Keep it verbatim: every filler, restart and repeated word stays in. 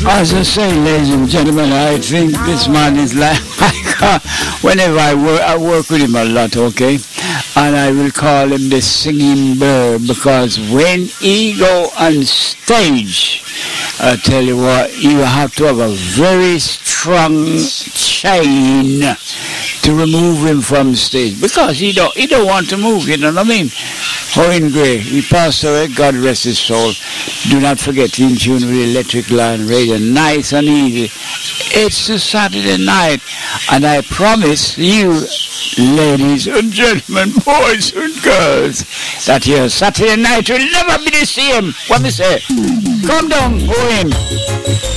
As I say, ladies and gentlemen, I think this man is like, whenever I work, I work with him a lot, okay? And I will call him the singing bird because when he go on stage, I tell you what, you have to have a very strong chain to remove him from stage because he don't he don't want to move, you know what I mean? Owen Gray, he passed away, God rest his soul. Do not forget to in tune with the Electric Lion Radio, nice and easy. It's a Saturday night, and I promise you, ladies and gentlemen, boys and girls, that your Saturday night will never be the same. What me say? Come down, Owen.